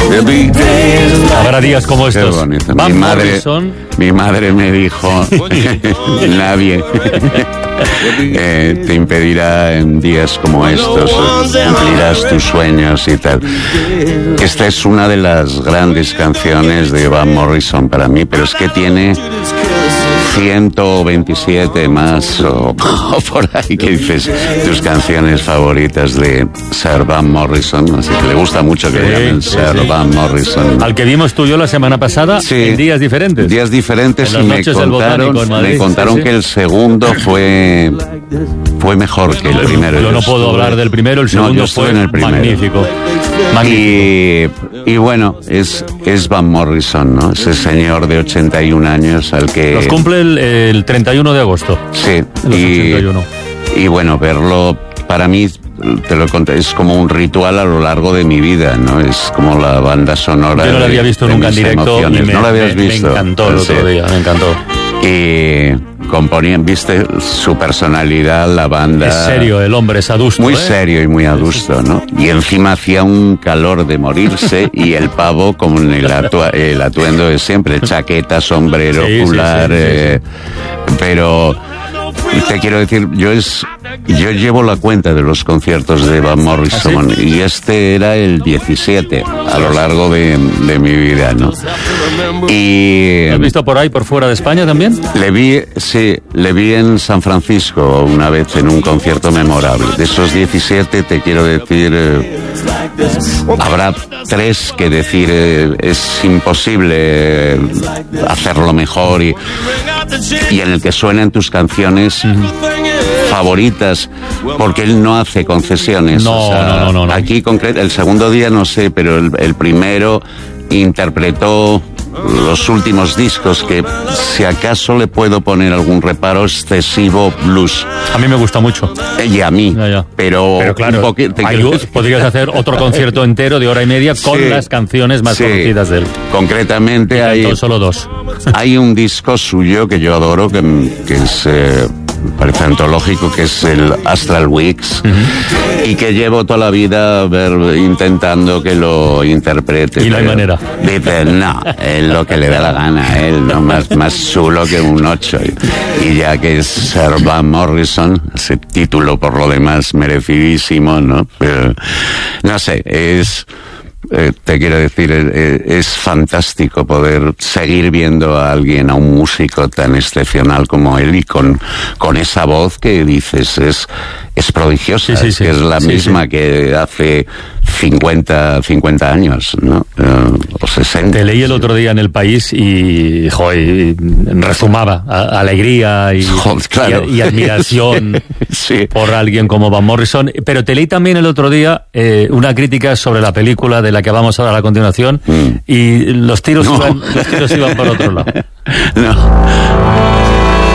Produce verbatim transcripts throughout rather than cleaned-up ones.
Habrá días como estos. Qué bonito. Van Mi madre, Morrison. mi madre me dijo, nadie eh, te impedirá en días como estos, cumplirás tus sueños y tal. Esta es una de las grandes canciones de Van Morrison para mí, pero es que tiene ciento veintisiete más o, o por ahí que dices tus canciones favoritas de Sir Van Morrison, así que le gusta mucho que Sí, le llamen sí, Sir sí. Van Morrison. Al que vimos tú y yo la semana pasada, Sí. en días diferentes. Días diferentes, En las y me noches del contaron, Botánico en Madrid, me contaron sí, sí. que el segundo fue fue mejor que el primero. Yo no puedo estuve- hablar del primero, el No, segundo yo estuve fue en el primero. magnífico. Magnífico. Y, y bueno, es, es Van Morrison, ¿no? Ese señor de ochenta y un años al que... Los cumple el, el treinta y uno de agosto. Sí, Los y, ochenta y uno. y bueno, verlo, para mí, te lo conté, es como un ritual a lo largo de mi vida, ¿no? Es como la banda sonora. Yo no la de- había visto de nunca en mis directo y emociones. me, ¿No la habías me- visto? me encantó el Sí. otro día, me encantó. Y componían, viste, su personalidad, la banda. Es serio, el hombre es adusto. Muy ¿eh? serio y muy adusto, ¿no? Y encima hacía un calor de morirse y el pavo con el, atua- el atuendo de siempre, chaqueta, sombrero, Sí, sí, fular, sí, sí, eh, pero y te quiero decir, yo es yo llevo la cuenta de los conciertos de Van Morrison. ¿Ah, sí? Y este era el diecisiete a lo largo de, de mi vida, ¿no? Y ¿Lo has visto por ahí, por fuera de España también? le vi, sí, le vi en San Francisco una vez en un concierto memorable. De esos diecisiete, te quiero decir, eh, habrá tres que decir, eh, es imposible eh, hacerlo mejor y, y en el que suenan tus canciones favoritas, porque él no hace concesiones. No, o sea, no, no, no, no. Aquí concreto, el segundo día no sé, pero el, el primero interpretó los últimos discos, que si acaso le puedo poner algún reparo, excesivo blues. A mí me gusta mucho. Y a mí, Ya, ya. pero, Pero claro, un poqui- te hay quiero- luz, podrías hacer otro concierto entero de hora y media con Sí, las canciones más sí. conocidas de él. Concretamente hay, Cantó solo dos. hay un disco suyo que yo adoro, que, que es, eh, parece antológico, que es el Astral Weeks, y que llevo toda la vida ver, intentando que lo interprete. Y no hay pero manera. Dice, no, es lo que le da la gana a él, ¿no? Más, más chulo que un ocho. Y, y ya que es Sir Van Morrison, ese título por lo demás merecidísimo, ¿no? Pero, no sé, es... Eh, te quiero decir, eh, es fantástico poder seguir viendo a alguien, a un músico tan excepcional como él y con, con esa voz que dices, es, es prodigiosa, Sí, sí, es sí. que es la Sí, misma sí. que hace cincuenta, cincuenta años, ¿no? Eh, o sesenta. Te leí el otro día en El País y, joder, y rezumaba a- alegría y, Joder, claro. y, y admiración Sí. por alguien como Van Morrison. Pero te leí también el otro día eh, una crítica sobre la película de la que vamos a hablar a continuación Mm. y los tiros, No. iban, los tiros iban por otro lado. No.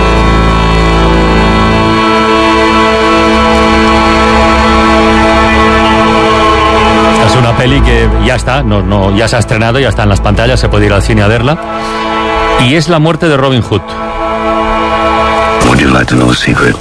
Esta es una peli que ya está, no, no, ya se ha estrenado, ya está en las pantallas, se puede ir al cine a verla. Y es la muerte de Robin Hood. Would you like to know a secret?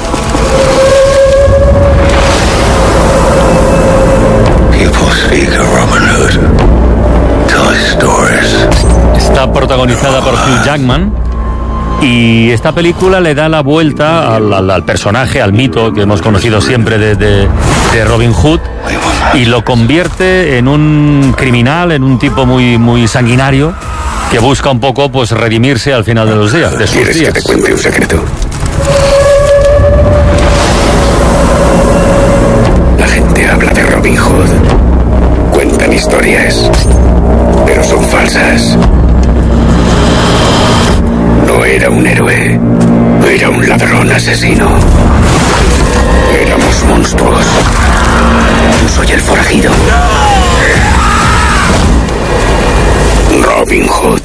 People speak of Robin Hood, tell his stories. Está protagonizada por Hugh Jackman y esta película le da la vuelta al, al- al personaje, al mito que hemos conocido siempre de, de- de Robin Hood y lo convierte en un criminal, en un tipo muy, muy sanguinario que busca un poco pues redimirse al final de los días, de sus ¿Quieres que días. te cuente un secreto? La gente habla de Robin Hood. Cuentan historias, pero son falsas. No era un héroe, era un ladrón asesino. Éramos monstruos. Soy el forajido. Robin Hood.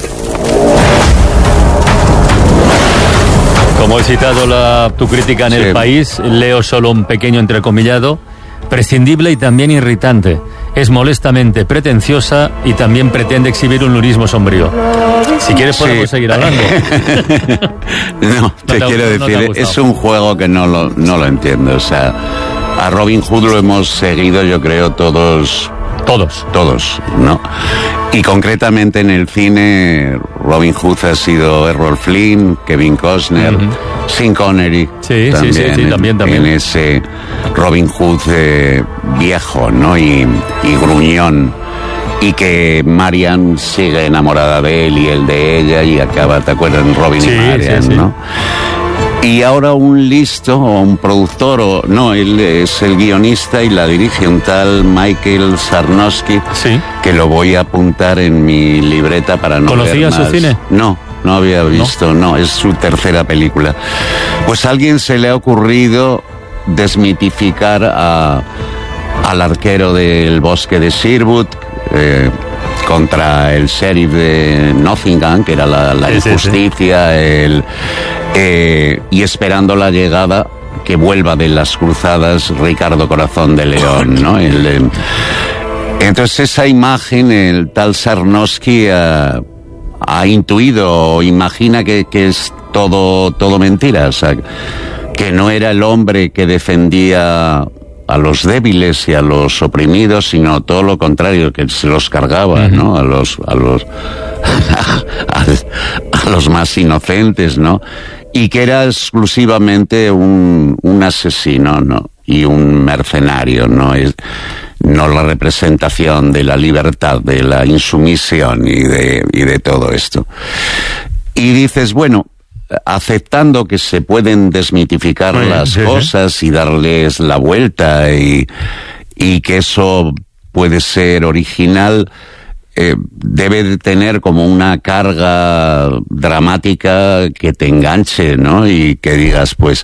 Como he citado la, tu crítica en Sí. El País, leo solo un pequeño entrecomillado. Prescindible y también irritante. Es molestamente pretenciosa y también pretende exhibir un lurismo sombrío. Si quieres podemos Sí. seguir hablando. No, te, te ha- quiero no te ha decir, gustado. es un juego que no lo, no lo entiendo. O sea, a Robin Hood lo hemos seguido, yo creo, todos Todos. Todos, ¿no? Y concretamente en el cine, Robin Hood ha sido Errol Flynn, Kevin Costner, uh-huh. Sean Connery. Sí, también, sí, sí, sí, en, también, también. En ese Robin Hood eh, viejo, ¿no? Y, y gruñón. Y que Marian sigue enamorada de él y él de ella y acaba, ¿te acuerdas? Robin sí, y Marian, sí, sí. ¿no? Y ahora un listo o un productor, o no, él es el guionista y la dirige un tal Michael Sarnowski, sí. que lo voy a apuntar en mi libreta para no ver más. ¿Conocías su cine? No, no había visto, no. no, es su tercera película. Pues a alguien se le ha ocurrido desmitificar a, al arquero del bosque de Sherwood, eh, contra el sheriff de Nottingham, que era la, la sí, injusticia, sí, sí. El, eh, y esperando la llegada que vuelva de las cruzadas Ricardo Corazón de León, ¿no? El, eh, entonces esa imagen el tal Sarnowski ha, ha intuido o imagina que, que es todo, todo mentira, o sea, que no era el hombre que defendía a los débiles y a los oprimidos, sino todo lo contrario, que se los cargaba, uh-huh. ¿no? A los, a los, a, a los más inocentes, ¿no? Y que era exclusivamente un, un asesino, ¿no? Y un mercenario, ¿no? Es, no la representación de la libertad, de la insumisión y de, y de todo esto. Y dices, bueno, aceptando que se pueden desmitificar sí, las sí, cosas sí. y darles la vuelta y, y que eso puede ser original, eh, debe de tener como una carga dramática que te enganche, ¿no? Y que digas, pues,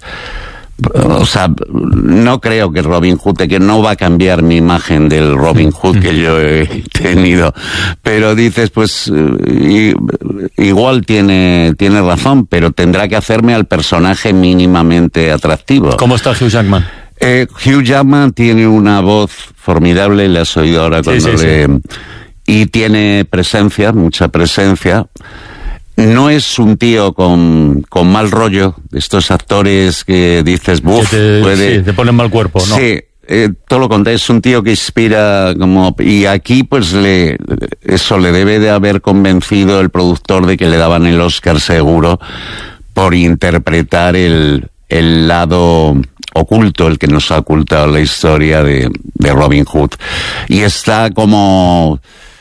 o sea, no creo que Robin Hood, que no va a cambiar mi imagen del Robin Hood que yo he tenido, pero dices, pues, y, igual tiene, tiene razón, pero tendrá que hacerme al personaje mínimamente atractivo. ¿Cómo está Hugh Jackman? Eh, Hugh Jackman tiene una voz formidable, le has oído ahora cuando sí, sí, le... Sí. Y tiene presencia, mucha presencia. No es un tío con, con mal rollo, estos actores que dices, buf, te, puede... Sí, te ponen mal cuerpo, ¿no? Sí, eh, todo lo contrario, es un tío que inspira como... Y aquí, pues, le eso le debe de haber convencido el productor de que le daban el Oscar seguro por interpretar el, el lado oculto, el que nos ha ocultado la historia de, de Robin Hood. Y está como...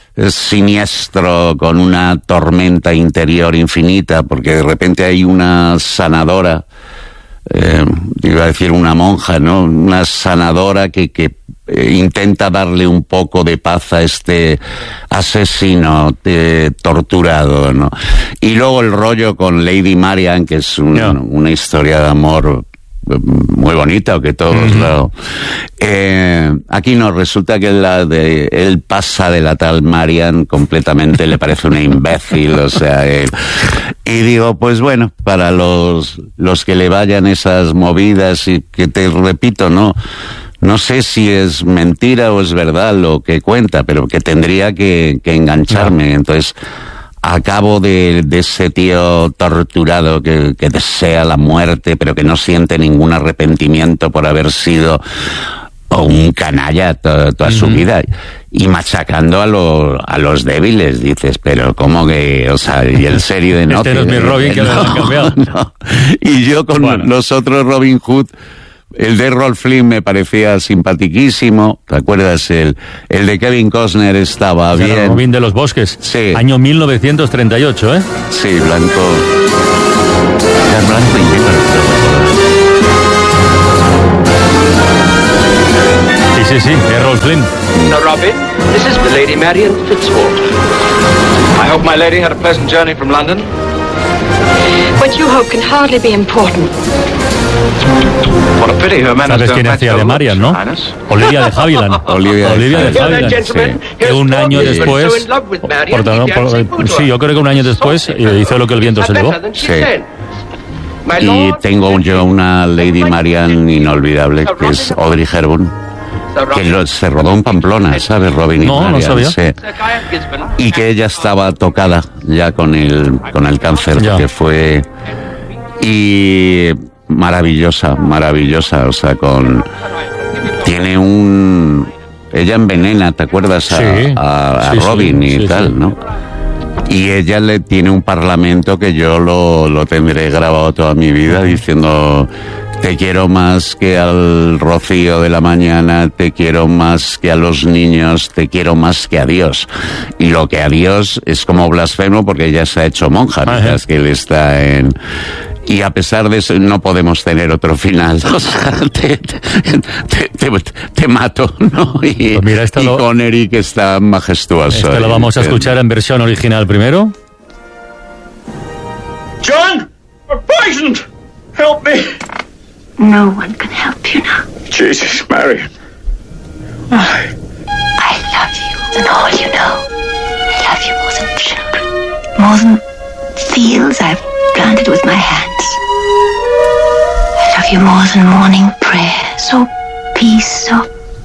siniestro, con una tormenta interior infinita, porque de repente hay una sanadora, eh, iba a decir una monja, ¿no? Una sanadora que, que eh, intenta darle un poco de paz a este asesino eh, torturado, ¿no? Y luego el rollo con Lady Marian, que es un, yeah. una historia de amor muy bonita, que todos uh-huh. lo... Eh, aquí no, resulta que la de él pasa de la tal Marian completamente, le parece una imbécil, o sea, él, y digo, pues bueno, para los, los que le vayan esas movidas, y que te repito, no, no sé si es mentira o es verdad lo que cuenta, pero que tendría que, que engancharme, uh-huh. entonces... A cabo de, de ese tío torturado que, que desea la muerte, pero que no siente ningún arrepentimiento por haber sido un canalla to, toda uh-huh. su vida, y machacando a, lo, a los débiles, dices, pero ¿cómo que? O sea, y el serio de no... Este no es mi Robin, que no, lo han cambiado. No. Y yo con bueno. los otros Robin Hood... El de Errol Flynn me parecía simpatiquísimo, ¿te acuerdas? El, el de Kevin Costner estaba o sea, bien. Robin de los Bosques. Sí. Año mil novecientos treinta y ocho, ¿eh? Sí, blanco. Era blanco y negro. Sí, sí, sí, Errol Flynn. So, Robin, this is the Lady Marian Fitzwater. I hope my lady had a pleasant journey from London. What you hope can hardly be important. What a pity her manners ¿Sabes don't quién match hacía her de looks, Marian, no? Highness. Olivia de Havilland. Olivia, Olivia de Havilland. Sí. Que un año después, por, por, sí, yo creo que un año después hizo Lo que el viento se llevó. Sí. Y tengo yo una Lady Marian inolvidable, que es Audrey Hepburn, que lo, se rodó en Pamplona, ¿sabes, Robin? Y no, Marian, no sabía. sí. Y que ella estaba tocada ya con el, con el cáncer, ya. que fue... Y maravillosa, maravillosa, o sea, con... Tiene un... ella envenena, ¿te acuerdas? A, Sí, a, a sí, Robin sí, y sí, tal, sí. ¿no? Y ella le tiene un parlamento que yo lo, lo tendré grabado toda mi vida diciendo: te quiero más que al rocío de la mañana, te quiero más que a los niños, te quiero más que a Dios. Y lo que a Dios es como blasfemo porque ella se ha hecho monja, mientras que él está en... Y a pesar de eso no podemos tener otro final. O sea, te, te, te, te, te mato, ¿no? Y, Pues mira, esto y lo- Connery, que está majestuoso. Esto lo vamos a Y- escuchar en versión original primero. John! We're poisoned! Help me! No one can help you now. Jesus, Marion. Why? I love you and all you know. I love you more than children. More than fields I've planted with my hands. I love you more than morning prayer. So peace, so...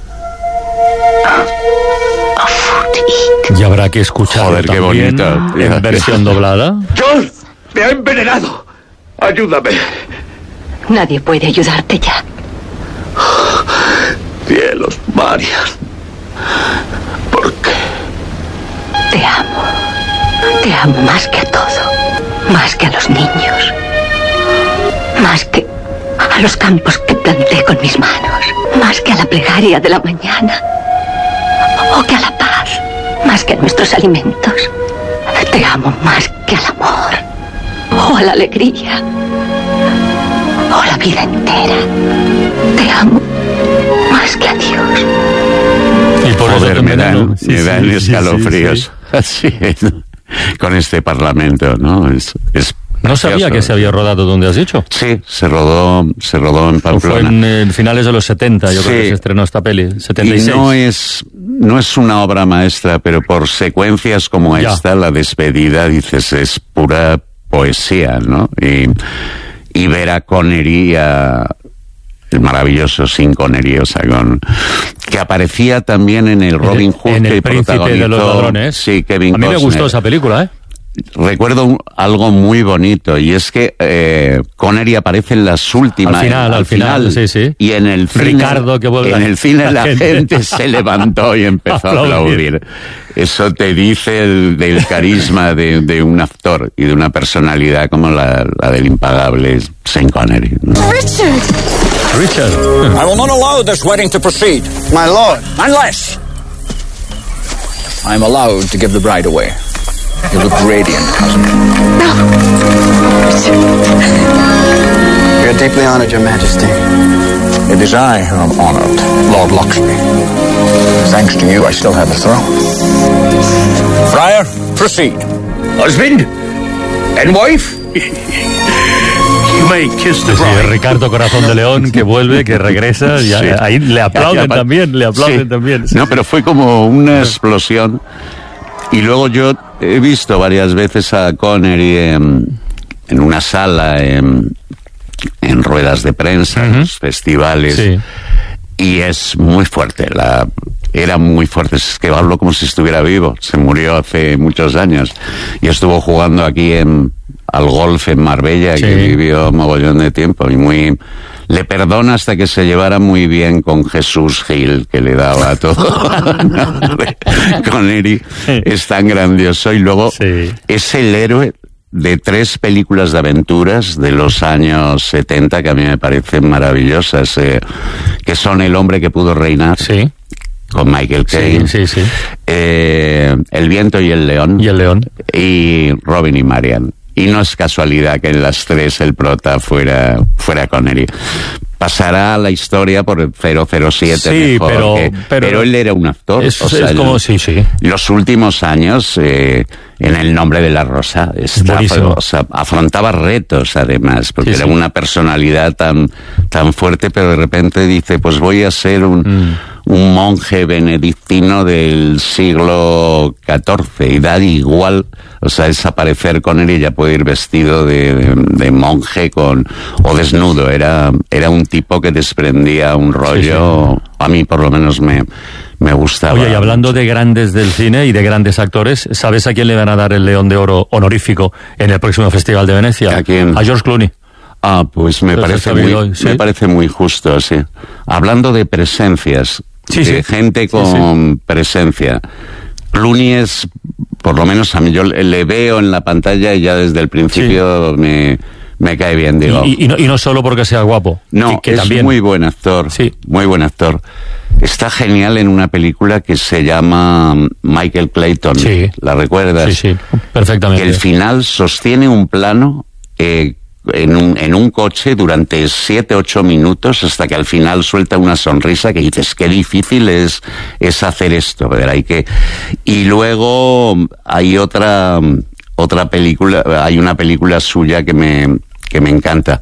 of food to eat. Y habrá que escucharlo Joder, qué también bonito. en versión doblada. John! ¡Me ha envenenado! Ayúdame. Nadie puede ayudarte ya. Cielos, Marian. ¿Por qué? Te amo. Te amo más que a todo. Más que a los niños. Más que a los campos que planté con mis manos. Más que a la plegaria de la mañana. O que a la paz. Más que a nuestros alimentos. Te amo más que al amor. O a la alegría. O a la vida entera. Te amo más que a Dios. Y por Joder, eso me también, dan, ¿no? Sí, me sí, dan sí, sí, escalofríos. sí. Así es. Con este parlamento, ¿no? Es, es No sabía precioso. que se había rodado donde has dicho. Sí, se rodó, se rodó en Fue Pamplona. en eh, finales de los setenta, yo Sí. creo que se estrenó esta peli, setenta y seis. Y no es, no es una obra maestra, pero por secuencias como Ya. esta, la despedida, dices, es pura poesía, ¿no? Y, y ver a Connery, a el maravilloso Sean Connery, o sea, con, que aparecía también en el Robin Hood, en que El Príncipe de los protagonizó- Ladrones. Sí, Kevin A mí me Costner. gustó esa película, ¿eh? Recuerdo un- algo muy bonito, y es que eh, Connery aparece en las últimas. Al final, al final, sí, sí. Y en el cine, Ricardo, que vuelve en la- el cine la la gente. gente se levantó y empezó a Aplaudir. aplaudir. Eso te dice el, del carisma de, de un actor y de una personalidad como la, la del impagable Sean Connery, ¿no? Richard. I will not allow this wedding to proceed. My lord, Unless I am allowed to give the bride away. You look radiant, cousin. we are deeply honored, Your Majesty. It is I who am honored, Lord Luxby. Thanks to you, I still have the throne. Friar, proceed. Husband? And wife? You may kiss the Sí, bride. Ricardo Corazón de León, que vuelve, que regresa, y Sí. ahí le aplauden Aquí apa- también, le aplauden Sí. también. Sí, No, sí. pero fue como una explosión. Y luego yo he visto varias veces a Connery en, en una sala, en, en ruedas de prensa, en los festivales. Sí. Y es muy fuerte, la, era muy fuerte. Es que hablo como si estuviera vivo. Se murió hace muchos años. Y estuvo jugando aquí en, al golf en Marbella, Sí. que vivió mogollón de tiempo. Y muy, le perdona hasta que se llevara muy bien con Jesús Gil, que le daba todo. Connery es tan grandioso. Y luego Sí. es el héroe de tres películas de aventuras de los años setenta que a mí me parecen maravillosas, eh, que son El hombre que pudo reinar, Sí, con Michael sí, Caine, sí, sí. eh, El viento y el león, Y el león. y Robin y Marian. Y no es casualidad que en las tres el prota fuera, fuera Connery. Pasará a la historia por el cero cero siete Sí, mejor, pero- que- pero- él era un actor. Es, o sea, es como, el- sí, sí. los últimos años, eh, en El nombre de la rosa, está, Buenísimo. o sea, afrontaba retos además, porque Sí, era sí. una personalidad tan, tan fuerte, pero de repente dice, pues voy a ser un, Mm. un monje benedictino del siglo catorce, y da igual, o sea, es aparecer con él y ya puede ir vestido de, de, de monje con, o desnudo. Era, era un tipo que desprendía un rollo, a mí por lo menos me, me gustaba. Oye, y hablando de grandes del cine y de grandes actores, ¿sabes a quién le van a dar el León de Oro honorífico en el próximo Festival de Venecia? ¿A quién? A George Clooney. Ah, pues me Entonces, parece ha habido muy, hoy, ¿sí? me parece muy justo, sí. Hablando de presencias, sí, de sí. gente con sí, sí. presencia. Clooney es, por lo menos a mí, yo le veo en la pantalla y ya desde el principio sí. me, me cae bien, digo. Y, y, no, y no solo porque sea guapo. No, que, que es también. muy buen actor, sí. muy buen actor. Está genial en una película que se llama Michael Clayton, sí. ¿la recuerdas? Sí, sí, perfectamente. Que el final sostiene un plano eh, en, un, en un coche durante siete, ocho minutos hasta que al final suelta una sonrisa que dices, qué difícil es, es hacer esto, ¿verdad? Hay que... Y luego hay otra, otra película, hay una película suya que me, que me encanta.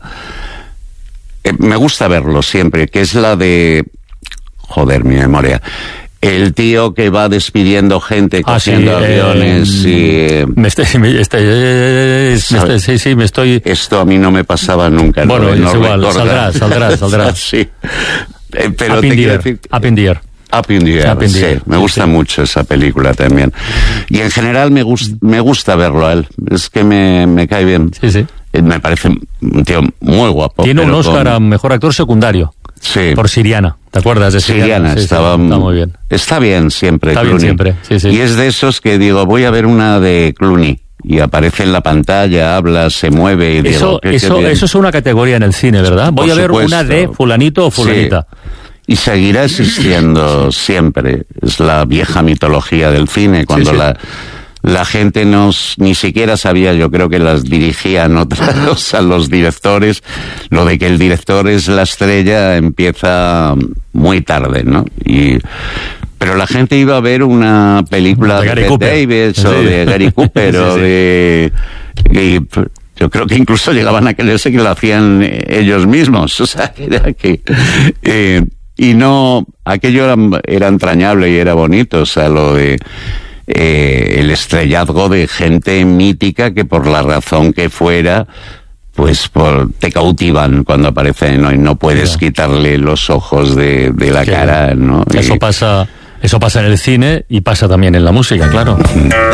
Eh, me gusta verlo siempre, que es la de... Joder, mi memoria. El tío que va despidiendo gente, ah, cogiendo sí, aviones eh, y... Me estoy, me estoy, me estoy, sí, sí, me estoy... Esto a mí no me pasaba nunca. Bueno, no, es no igual, recordar. saldrá, saldrá, saldrá. sí. Eh, pero Up te in quiero the decir... Up in the Air. Up in the Air, Up in the sí. Air. Me gusta sí. mucho esa película también. Y en general me, gust, me gusta verlo a él. Es que me, me cae bien. Sí, sí. Eh, me parece un tío muy guapo. Tiene un Oscar con... a Mejor Actor Secundario. Sí. Por Siriana, ¿te acuerdas de Siriana? Siriana, sí, estaba, sí, está muy bien. Está bien siempre, Está Clooney. bien siempre, sí, sí. Y es de esos que digo, voy a ver una de Clooney. Y aparece en la pantalla, habla, se mueve y eso, digo... ¿qué, eso, qué eso es una categoría en el cine, ¿verdad? Voy Por a ver supuesto. una de fulanito o fulanita. Sí. Y seguirá existiendo siempre. Es la vieja mitología del cine, cuando sí, sí. la... La gente no, ni siquiera sabía, yo creo que las dirigían otros a los directores. Lo de que el director es la estrella empieza muy tarde, ¿no? Y, pero la gente iba a ver una película de, de Gary Davis sí. o de Gary Cooper sí, sí, o sí. de... Y, yo creo que incluso llegaban a creerse que lo hacían ellos mismos. O sea, era que... Eh, y no... Aquello era, era entrañable y era bonito, o sea, lo de... Eh, el estrellazgo de gente mítica que por la razón que fuera pues por, te cautivan cuando aparecen, ¿no? Y no puedes claro. quitarle los ojos de, de la que cara, ¿no? Eso y... pasa, eso pasa en el cine y pasa también en la música, claro.